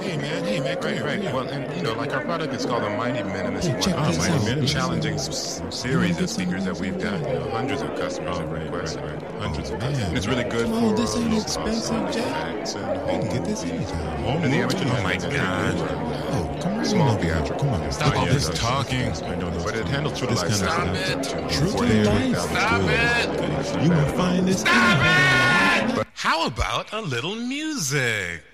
Hey man, come here. Right. Well, and like our product is called the Mighty Minimus Hey, check this out. Mighty challenging series of speakers that we've got. Hundreds of customers have requested. Hundreds of customers. And it's really good for this ain't expensive, Jack. effects and You can get this anytime. And the amateur Oh my God. Oh, come on. Small theatrical. Come on. Stop all this talking. But it handles true to life. Stop it. True to life. Stop it. You will find this. Stop it! How about a little music?